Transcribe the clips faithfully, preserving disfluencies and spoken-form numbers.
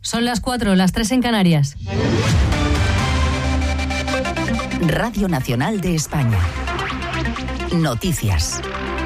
Son las cuatro, las tres en Canarias. Radio Nacional de España. Noticias.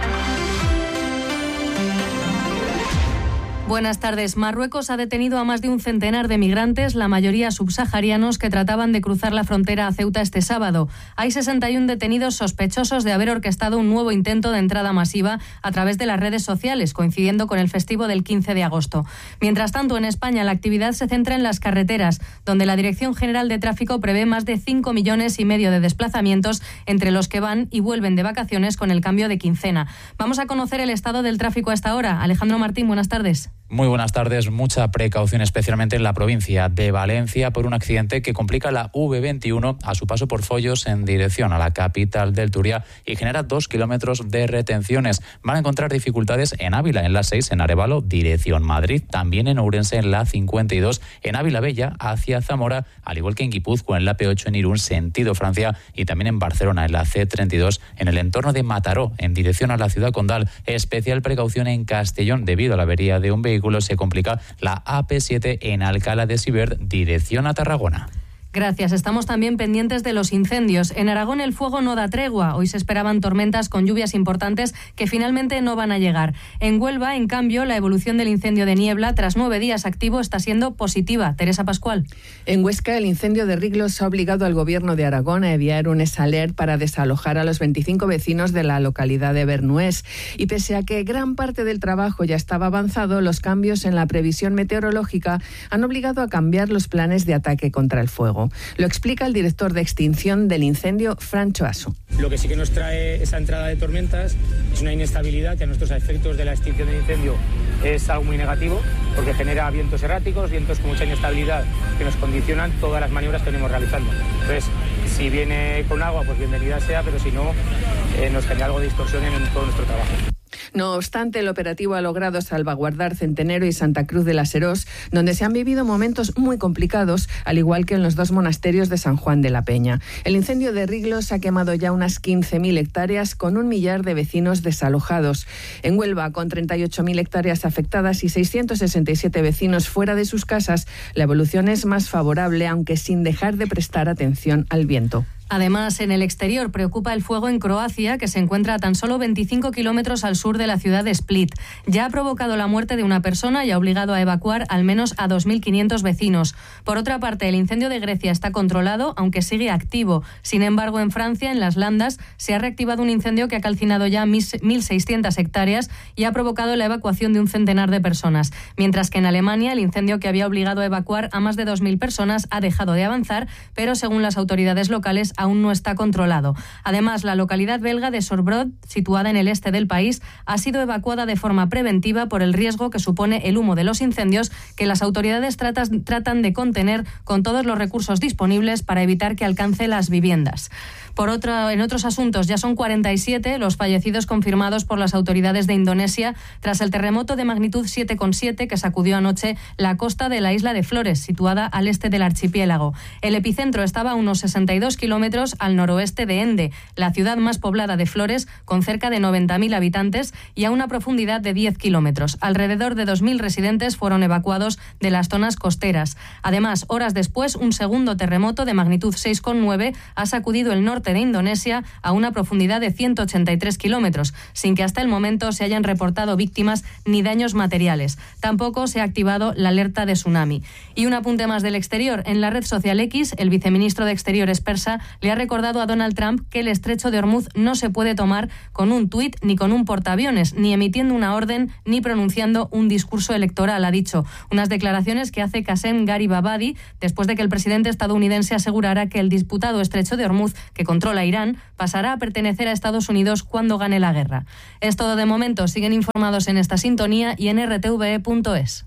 Buenas tardes. Marruecos ha detenido a más de un centenar de migrantes, la mayoría subsaharianos, que trataban de cruzar la frontera a Ceuta este sábado. Hay sesenta y uno detenidos sospechosos de haber orquestado un nuevo intento de entrada masiva a través de las redes sociales, coincidiendo con el festivo del quince de agosto. Mientras tanto, en España la actividad se centra en las carreteras, donde la Dirección General de Tráfico prevé más de cinco millones y medio de desplazamientos entre los que van y vuelven de vacaciones con el cambio de quincena. Vamos a conocer el estado del tráfico a esta hora. Alejandro Martín, buenas tardes. Muy buenas tardes. Mucha precaución, especialmente en la provincia de Valencia, por un accidente que complica la V veintiuno a su paso por Follos en dirección a la capital del Turia y genera dos kilómetros de retenciones. Van a encontrar dificultades en Ávila, en la seis, en Arévalo, dirección Madrid, también en Ourense, en la cincuenta y dos, en Ávila Bella, hacia Zamora, al igual que en Guipúzcoa, en la P ocho, en Irún, sentido Francia, y también en Barcelona, en la C treinta y dos, en el entorno de Mataró, en dirección a la ciudad condal. Especial precaución en Castellón, debido a la avería de un vehículo. Se complica la A P siete en Alcalá de Sibert, dirección a Tarragona. Gracias. Estamos también pendientes de los incendios. En Aragón el fuego no da tregua. Hoy se esperaban tormentas con lluvias importantes que finalmente no van a llegar. En Huelva, en cambio, la evolución del incendio de Niebla, tras nueve días activo, está siendo positiva. Teresa Pascual. En Huesca, el incendio de Riglos ha obligado al Gobierno de Aragón a enviar un esalert para desalojar a los veinticinco vecinos de la localidad de Bernués. Y pese a que gran parte del trabajo ya estaba avanzado, los cambios en la previsión meteorológica han obligado a cambiar los planes de ataque contra el fuego. Lo explica el director de extinción del incendio, Francho Asu. Lo que sí que nos trae esa entrada de tormentas es una inestabilidad que a nuestros efectos de la extinción del incendio es algo muy negativo, porque genera vientos erráticos, vientos con mucha inestabilidad que nos condicionan todas las maniobras que venimos realizando. Entonces, si viene con agua, pues bienvenida sea, pero si no, eh, nos genera algo de distorsión en todo nuestro trabajo. No obstante, el operativo ha logrado salvaguardar Centenero y Santa Cruz de la Serós, donde se han vivido momentos muy complicados, al igual que en los dos monasterios de San Juan de la Peña. El incendio de Riglos ha quemado ya unas quince mil hectáreas con un millar de vecinos desalojados. En Huelva, con treinta y ocho mil hectáreas afectadas y seiscientos sesenta y siete vecinos fuera de sus casas, la evolución es más favorable, aunque sin dejar de prestar atención al viento. Además, en el exterior preocupa el fuego en Croacia, que se encuentra a tan solo veinticinco kilómetros al sur de la ciudad de Split. Ya ha provocado la muerte de una persona y ha obligado a evacuar al menos a dos mil quinientos vecinos. Por otra parte, el incendio de Grecia está controlado, aunque sigue activo. Sin embargo, en Francia, en las Landas, se ha reactivado un incendio que ha calcinado ya mil seiscientas hectáreas y ha provocado la evacuación de un centenar de personas. Mientras que en Alemania, el incendio que había obligado a evacuar a más de dos mil personas ha dejado de avanzar, pero según las autoridades locales, aún no está controlado. Además, la localidad belga de Sorbrod, situada en el este del país, ha sido evacuada de forma preventiva por el riesgo que supone el humo de los incendios que las autoridades tratas, tratan de contener con todos los recursos disponibles para evitar que alcance las viviendas. Por otro, en otros asuntos, ya son cuarenta y siete los fallecidos confirmados por las autoridades de Indonesia tras el terremoto de magnitud siete coma siete que sacudió anoche la costa de la isla de Flores, situada al este del archipiélago. El epicentro estaba a unos sesenta y dos kilómetros al noroeste de Ende, la ciudad más poblada de Flores, con cerca de noventa mil habitantes y a una profundidad de diez kilómetros. Alrededor de dos mil residentes fueron evacuados de las zonas costeras. Además, horas después, un segundo terremoto de magnitud seis coma nueve ha sacudido el norte de Indonesia a una profundidad de ciento ochenta y tres kilómetros, sin que hasta el momento se hayan reportado víctimas ni daños materiales. Tampoco se ha activado la alerta de tsunami. Y un apunte más del exterior. En la red social X, el viceministro de Exteriores persa le ha recordado a Donald Trump que el estrecho de Hormuz no se puede tomar con un tuit ni con un portaaviones, ni emitiendo una orden ni pronunciando un discurso electoral, ha dicho. Unas declaraciones que hace Qasem Garibabadi después de que el presidente estadounidense asegurara que el disputado estrecho de Hormuz, que controla Irán, pasará a pertenecer a Estados Unidos cuando gane la guerra. Es todo de momento. Siguen informados en esta sintonía y en r t v e punto es.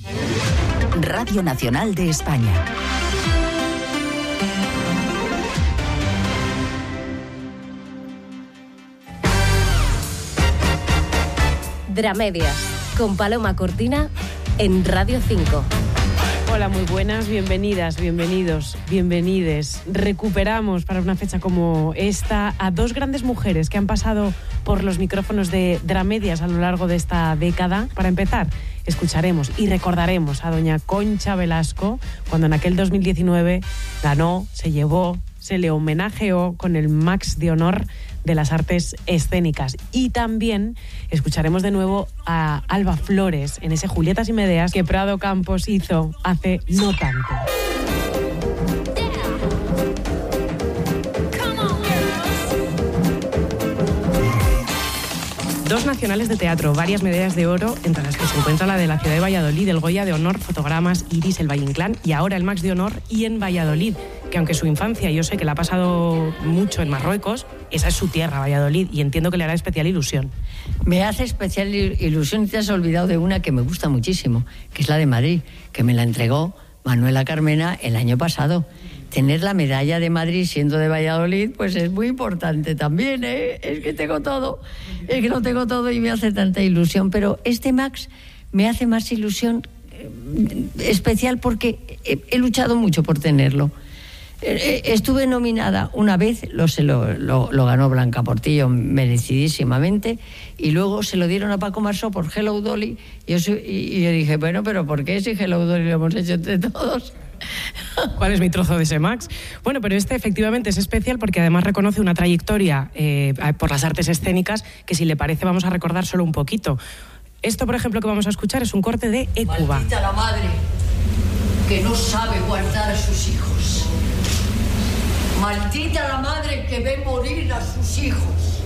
Radio Nacional de España. Dramedias, con Paloma Cortina en Radio cinco. Hola, muy buenas, bienvenidas, bienvenidos, bienvenides. Recuperamos para una fecha como esta a dos grandes mujeres que han pasado por los micrófonos de Dramedias a lo largo de esta década. Para empezar, escucharemos y recordaremos a doña Concha Velasco cuando en aquel dos mil diecinueve ganó, se llevó, se le homenajeó con el Max de Honor de las Artes Escénicas. Y también escucharemos de nuevo a Alba Flores en ese Julietas y Medeas que Prado Campos hizo hace no tanto. Dos nacionales de teatro, varias medallas de oro, entre las que se encuentra la de la ciudad de Valladolid, el Goya de Honor, Fotogramas, Iris, el Valle Inclán, y ahora el Max de Honor y en Valladolid, que aunque su infancia yo sé que la ha pasado mucho en Marruecos, esa es su tierra, Valladolid, y entiendo que le hará especial ilusión. Me hace especial ilusión y te has olvidado de una que me gusta muchísimo, que es la de Madrid, que me la entregó Manuela Carmena el año pasado. Tener la medalla de Madrid siendo de Valladolid, pues es muy importante también, ¿eh? Es que tengo todo, es que no tengo todo y me hace tanta ilusión. Pero este Max me hace más ilusión eh, especial porque he, he luchado mucho por tenerlo. Eh, estuve nominada una vez, lo, se lo, lo, lo ganó Blanca Portillo merecidísimamente, y luego se lo dieron a Paco Marsó por Hello Dolly, y yo, y, y yo dije, bueno, pero ¿por qué si Hello Dolly lo hemos hecho entre todos? ¿Cuál es mi trozo de ese Max? Bueno, pero este efectivamente es especial porque además reconoce una trayectoria eh, por las artes escénicas que, si le parece, vamos a recordar solo un poquito. Esto, por ejemplo, que vamos a escuchar es un corte de Écuba. Maldita la madre que no sabe guardar a sus hijos. Maldita la madre que ve morir a sus hijos.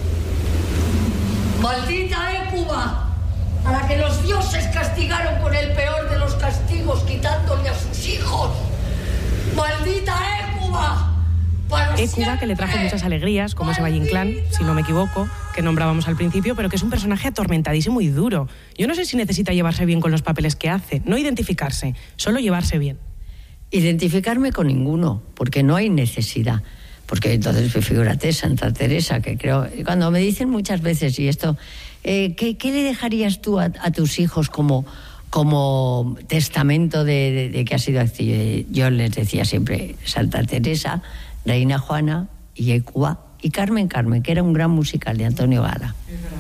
Maldita Écuba, a la que los dioses castigaron con el peor de los castigos, quitándole a sus hijos. ¡Maldita Écuba! Écuba, que le trajo muchas alegrías, como ese Valle Inclán, si no me equivoco, que nombrábamos al principio, pero que es un personaje atormentadísimo y duro. Yo no sé si necesita llevarse bien con los papeles que hace, no identificarse, solo llevarse bien. Identificarme con ninguno, porque no hay necesidad. Porque entonces, figúrate, Santa Teresa, que creo... Cuando me dicen muchas veces, y esto... Eh, ¿qué, ¿Qué le dejarías tú a, a tus hijos como, como testamento de, de, de que has sido activo? Yo les decía siempre Santa Teresa, Reina Juana y Écuba y Carmen Carmen, que era un gran musical de Antonio Gala.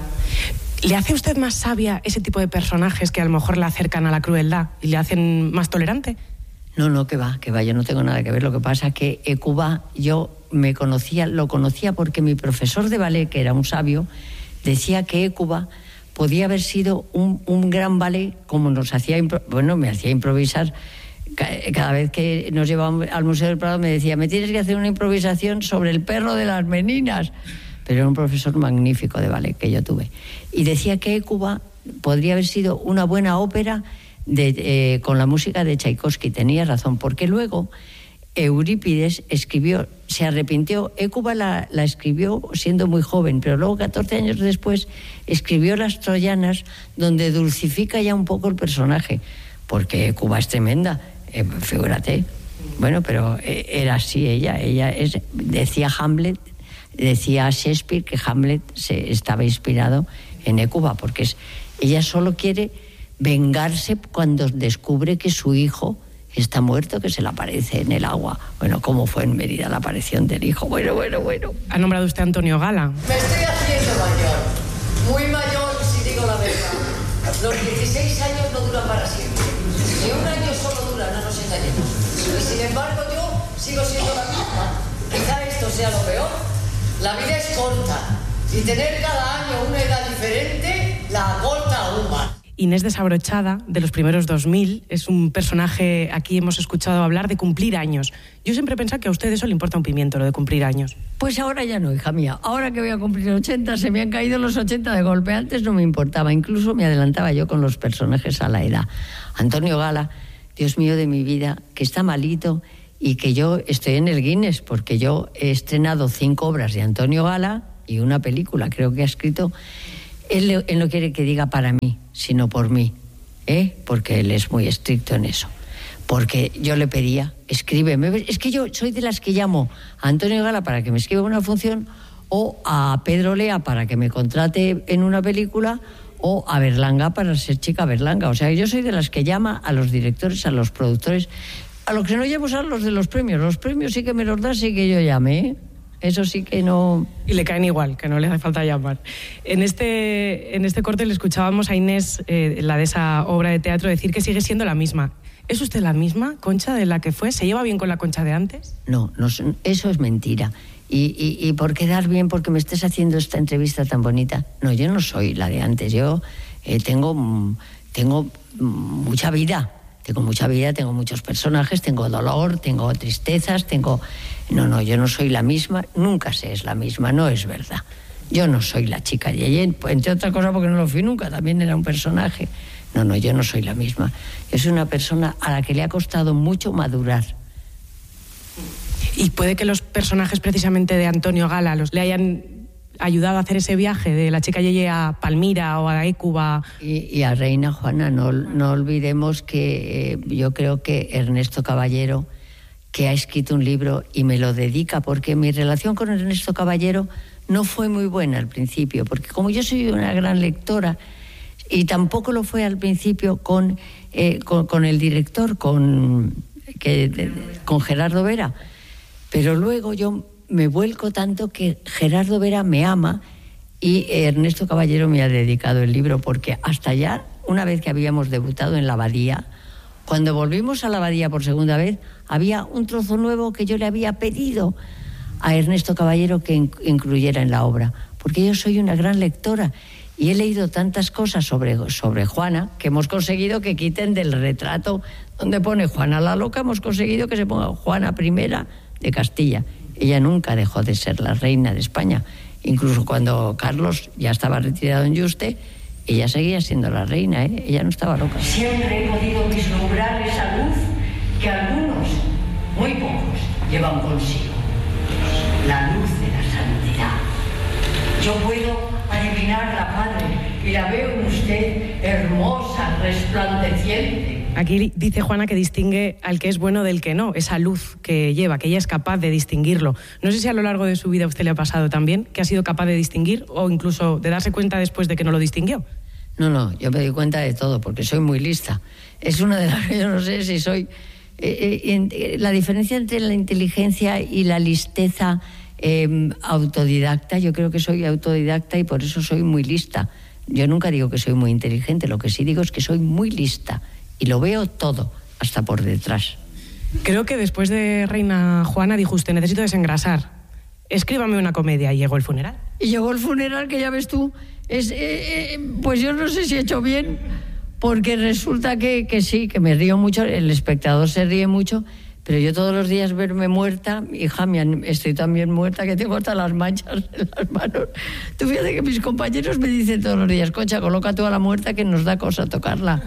¿Le hace usted más sabia ese tipo de personajes que a lo mejor le acercan a la crueldad y le hacen más tolerante? No, no, que va, que va, yo no tengo nada que ver. Lo que pasa es que Écuba yo me conocía, lo conocía porque mi profesor de ballet, que era un sabio, decía que Écuba podía haber sido un, un gran ballet, como nos hacía, bueno, me hacía improvisar. Cada vez que nos llevábamos al Museo del Prado me decía, me tienes que hacer una improvisación sobre el perro de las meninas. Pero era un profesor magnífico de ballet que yo tuve. Y decía que Écuba podría haber sido una buena ópera de, eh, con la música de Tchaikovsky. Tenía razón, porque luego Eurípides escribió, se arrepintió, Écuba la, la escribió siendo muy joven, pero luego catorce años después escribió Las Troyanas, donde dulcifica ya un poco el personaje, porque Écuba es tremenda, eh, figúrate. Bueno, pero eh, era así ella, ella es, decía Hamlet, decía Shakespeare que Hamlet se estaba inspirado en Écuba, porque es, ella solo quiere vengarse cuando descubre que su hijo está muerto, que se le aparece en el agua. Bueno, ¿cómo fue en Mérida la aparición del hijo? Bueno, bueno, bueno. ¿Ha nombrado usted a Antonio Gala? Me estoy haciendo mayor, muy mayor si digo la verdad. Los dieciséis años no duran para siempre. Ni un año solo dura, no nos engañemos. Y sin embargo yo sigo siendo la misma. Quizá esto sea lo peor. La vida es corta y tener cada año una edad diferente la acorta aún más. Inés Desabrochada, de los primeros dos mil, es un personaje, aquí hemos escuchado hablar de cumplir años. Yo siempre he pensado que a usted eso le importa un pimiento, lo de cumplir años. Pues ahora ya no, hija mía. Ahora que voy a cumplir ochenta, se me han caído los ochenta de golpe. Antes no me importaba, incluso me adelantaba yo con los personajes a la edad. Antonio Gala, Dios mío de mi vida, que está malito y que yo estoy en el Guinness, porque yo he estrenado cinco obras de Antonio Gala y una película, creo que ha escrito... Él, él no quiere que diga para mí, sino por mí, ¿eh? Porque él es muy estricto en eso. Porque yo le pedía, escríbeme. Es que yo soy de las que llamo a Antonio Gala para que me escriba una función, o a Pedro Lea para que me contrate en una película, o a Berlanga para ser chica Berlanga. O sea, yo soy de las que llama a los directores, a los productores, a los que no llamo a los de los premios. Los premios sí que me los da, sí que yo llame, ¿eh? Eso sí que no... Y le caen igual, que no le hace falta llamar. En este, en este corte le escuchábamos a Inés, eh, la de esa obra de teatro, decir que sigue siendo la misma. ¿Es usted la misma, Concha, de la que fue? ¿Se lleva bien con la Concha de antes? No, no eso es mentira. Y, y, y por quedar bien, porque me estés haciendo esta entrevista tan bonita. No, yo no soy la de antes. Yo eh, tengo, tengo mucha vida. Tengo mucha vida, tengo muchos personajes, tengo dolor, tengo tristezas, tengo... No, no, yo no soy la misma, nunca sé es la misma, no es verdad. Yo no soy la chica Yeye, entre otras cosas porque no lo fui nunca, también era un personaje. No, no, yo no soy la misma. Yo soy una persona a la que le ha costado mucho madurar. Y puede que los personajes precisamente de Antonio Gala los le hayan ayudado a hacer ese viaje de la chica Yeye a Palmira o a Écuba. Y, y a Reina Juana, no, no olvidemos que eh, yo creo que Ernesto Caballero, que ha escrito un libro y me lo dedica, porque mi relación con Ernesto Caballero no fue muy buena al principio, porque como yo soy una gran lectora, y tampoco lo fue al principio con, eh, con, con el director, con, que, de, con Gerardo Vera, pero luego yo me vuelco tanto que Gerardo Vera me ama y Ernesto Caballero me ha dedicado el libro, porque hasta ya, una vez que habíamos debutado en la Abadía, cuando volvimos a la Abadía por segunda vez, había un trozo nuevo que yo le había pedido a Ernesto Caballero que incluyera en la obra, porque yo soy una gran lectora y he leído tantas cosas sobre, sobre Juana que hemos conseguido que quiten del retrato donde pone Juana la Loca, hemos conseguido que se ponga Juana primera de Castilla. Ella nunca dejó de ser la reina de España. Incluso cuando Carlos ya estaba retirado en Yuste, ella seguía siendo la reina, ¿eh? Ella no estaba loca. Siempre he podido vislumbrar esa luz que algunos, muy pocos, llevan consigo. La luz de la santidad. Yo puedo adivinar la Padre y la veo en usted hermosa, resplandeciente. Aquí dice Juana que distingue al que es bueno del que no, esa luz que lleva, que ella es capaz de distinguirlo. No sé si a lo largo de su vida a usted le ha pasado también, que ha sido capaz de distinguir o incluso de darse cuenta después de que no lo distinguió. No, no, yo me doy cuenta de todo porque soy muy lista. Es una de las... Yo no sé si soy... Eh, eh, la diferencia entre la inteligencia y la listeza eh, autodidacta, yo creo que soy autodidacta y por eso soy muy lista. Yo nunca digo que soy muy inteligente, lo que sí digo es que soy muy lista. Y lo veo todo, hasta por detrás. Creo que después de Reina Juana dijo usted, necesito desengrasar. Escríbame una comedia. Y llegó el funeral. Y llegó el funeral, que ya ves tú, es, eh, eh, pues yo no sé si he hecho bien, porque resulta que, que sí, que me río mucho, el espectador se ríe mucho, pero yo todos los días verme muerta, hija mía, estoy también muerta, que tengo hasta las manchas en las manos. Tú fíjate que mis compañeros me dicen todos los días, Concha, coloca tú a la muerta que nos da cosa tocarla.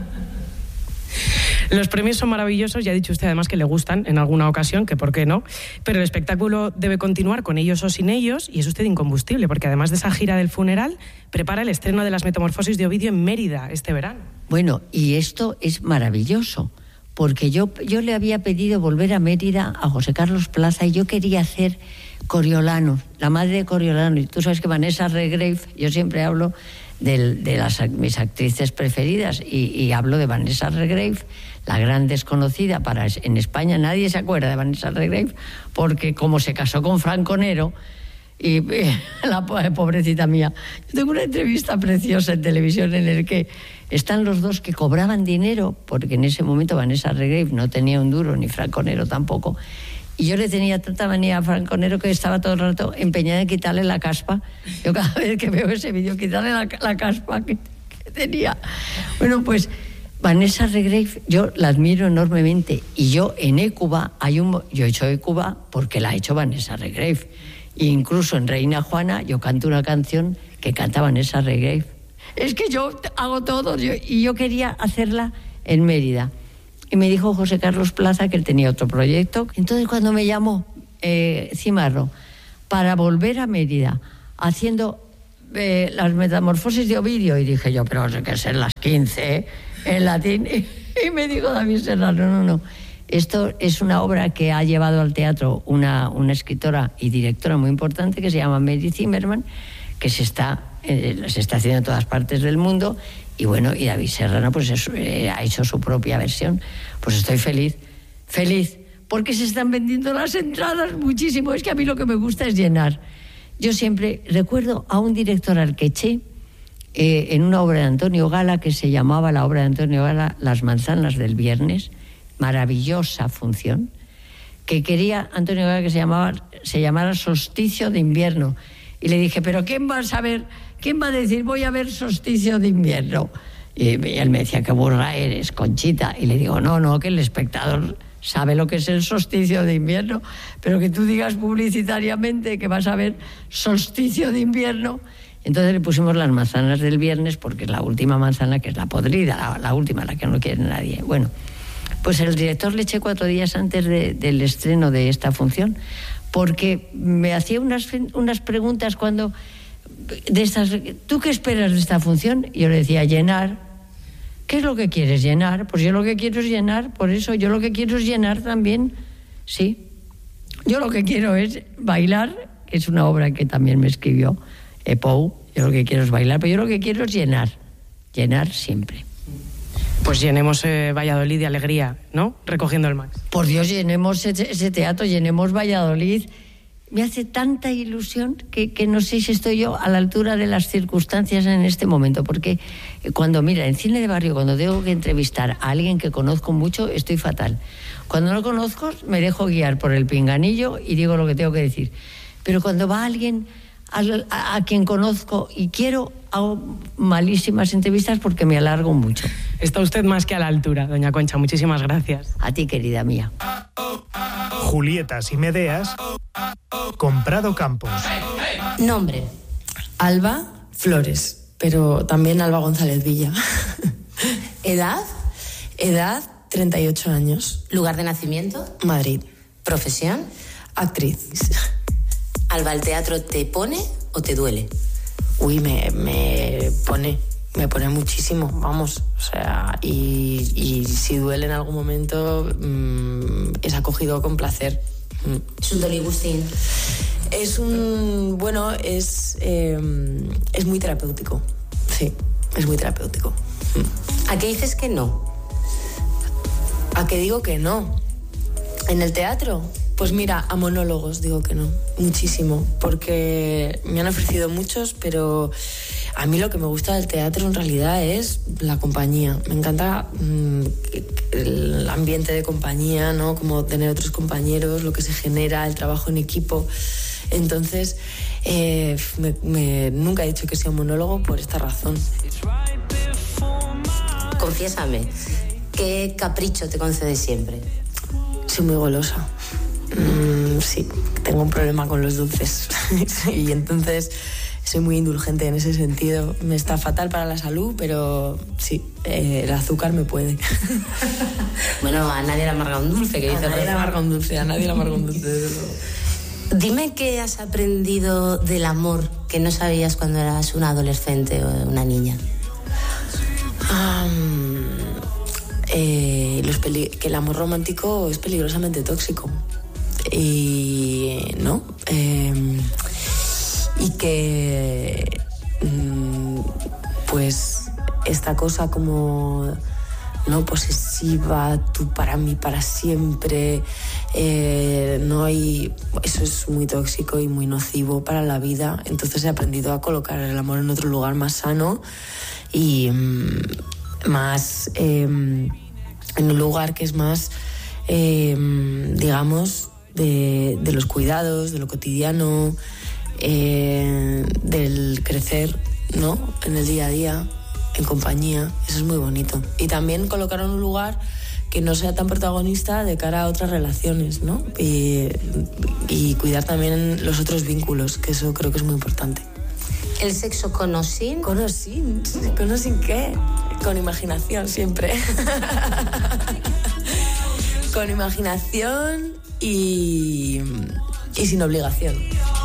Los premios son maravillosos, ya ha dicho usted además que le gustan en alguna ocasión, que por qué no, pero el espectáculo debe continuar con ellos o sin ellos y es usted incombustible, porque además de esa gira del funeral, prepara el estreno de Las Metamorfosis de Ovidio en Mérida este verano. Bueno, y esto es maravilloso, porque yo, yo le había pedido volver a Mérida a José Carlos Plaza y yo quería hacer Coriolano, la madre de Coriolano, y tú sabes que Vanessa Redgrave, yo siempre hablo de, de las, mis actrices preferidas y, y hablo de Vanessa Redgrave, la gran desconocida para en España. Nadie se acuerda de Vanessa Redgrave porque como se casó con Franco Nero y, y la pobrecita mía. Yo tengo una entrevista preciosa en televisión en el que están los dos que cobraban dinero, porque en ese momento Vanessa Redgrave no tenía un duro ni Franco Nero tampoco, y yo le tenía tanta manía a Franco Nero que estaba todo el rato empeñada en quitarle la caspa. Yo cada vez que veo ese vídeo, quitarle la, la caspa que, que tenía. Bueno, pues Vanessa Redgrave, yo la admiro enormemente. Y yo en Écuba, hay un, yo he hecho Écuba porque la ha hecho Vanessa Redgrave. E incluso en Reina Juana yo canto una canción que canta Vanessa Redgrave. Es que yo hago todo yo, y yo quería hacerla en Mérida. Y me dijo José Carlos Plaza que él tenía otro proyecto. Entonces cuando me llamó eh, Cimarro para volver a Mérida haciendo eh, Las Metamorfosis de Ovidio, y dije yo, pero hay que ser las quince, ¿eh? En latín, y me dijo David Serrano, no, no, esto es una obra que ha llevado al teatro una, una escritora y directora muy importante que se llama Mary Zimmerman, que se está, eh, se está haciendo en todas partes del mundo, y bueno, y David Serrano pues es, eh, ha hecho su propia versión. Pues estoy feliz, feliz, porque se están vendiendo las entradas muchísimo. Es que a mí lo que me gusta es llenar. Yo siempre recuerdo a un director al que eché eh, en una obra de Antonio Gala que se llamaba, la obra de Antonio Gala, Las manzanas del viernes, maravillosa función, que quería Antonio Gala que se llamaba, se llamara Solsticio de invierno. Y le dije, ¿pero quién va a saber, quién va a decir voy a ver Solsticio de invierno? Y él me decía, qué burra eres, Conchita. Y le digo, no, no, que el espectador sabe lo que es el solsticio de invierno, pero que tú digas publicitariamente que vas a ver solsticio de invierno. Entonces le pusimos Las manzanas del viernes, porque es la última manzana, que es la podrida, la, la última, la que no quiere nadie. Bueno, pues el director le eché cuatro días antes de, del estreno de esta función, porque me hacía unas, unas preguntas cuando... de estas, ¿tú qué esperas de esta función? Y yo le decía, llenar. ¿Qué es lo que quieres? ¿Llenar? Pues yo lo que quiero es llenar, por eso yo lo que quiero es llenar también, sí. Yo lo que quiero es bailar, que es una obra que también me escribió eh, Pou, yo lo que quiero es bailar, pero yo lo que quiero es llenar, llenar siempre. Pues llenemos eh, Valladolid de alegría, ¿no? Recogiendo el Max. Por Dios, llenemos ese, ese teatro, llenemos Valladolid. Me hace tanta ilusión que, que no sé si estoy yo a la altura de las circunstancias en este momento, porque cuando, mira, en cine de barrio, cuando tengo que entrevistar a alguien que conozco mucho, estoy fatal. Cuando no conozco, me dejo guiar por el pinganillo y digo lo que tengo que decir. Pero cuando va alguien a, a, a quien conozco y quiero, hago malísimas entrevistas porque me alargo mucho. Está usted más que a la altura, doña Concha. Muchísimas gracias. A ti, querida mía. Julietas y Medeas con Prado Campos. Nombre: Alba Flores, pero también Alba González Villa. ¿Edad? Edad, treinta y ocho años. ¿Lugar de nacimiento? Madrid. ¿Profesión? Actriz. Alba, ¿el teatro te pone o te duele? Uy, me, me pone, me pone muchísimo, vamos, o sea, y, y si duele en algún momento, mmm, es acogido con placer. ¿Es un doligustín? Es un, bueno, es, eh, es muy terapéutico, sí, es muy terapéutico. ¿A qué dices que no? ¿A qué digo que no? ¿En el teatro? Pues mira, a monólogos digo que no, muchísimo, porque me han ofrecido muchos, pero a mí lo que me gusta del teatro en realidad es la compañía. Me encanta mmm, el ambiente de compañía, ¿no? Como tener otros compañeros, lo que se genera, el trabajo en equipo. Entonces, eh, me, me, nunca he dicho que sea un monólogo por esta razón. Confiésame, ¿qué capricho te concedes siempre? Soy muy golosa. Mm, sí, tengo un problema con los dulces y entonces soy muy indulgente en ese sentido. Me está fatal para la salud, pero sí, eh, el azúcar me puede. Bueno, a nadie le amarga un dulce, que dice. A nadie le amarga un dulce, a nadie le amarga un dulce, desde luego. Dime qué has aprendido del amor que no sabías cuando eras una adolescente o una niña. Um, eh, los peli- que el amor romántico es peligrosamente tóxico. Y no eh, y que mm, pues esta cosa como no posesiva, tú para mí para siempre, eh, no hay, eso es muy tóxico y muy nocivo para la vida. Entonces he aprendido a colocar el amor en otro lugar más sano y mm, más eh, en un lugar que es más eh, digamos De, de los cuidados, de lo cotidiano, eh, del crecer, ¿no? En el día a día, en compañía. Eso es muy bonito. Y también colocar en un lugar que no sea tan protagonista de cara a otras relaciones, ¿no? Y, y cuidar también los otros vínculos, que eso creo que es muy importante. ¿El sexo con o sin? ¿Con o sin? ¿Con o sin qué? Con imaginación siempre. Con imaginación y, y sin obligación.